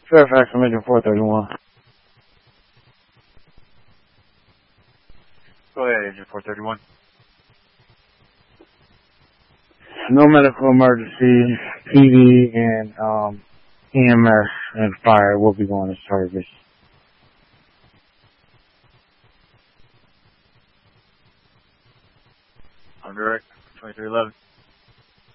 Fairfax, I'm engine 431. Go ahead, engine 431. No medical emergency. PD and EMS and fire will be going to service. On direct, 2311.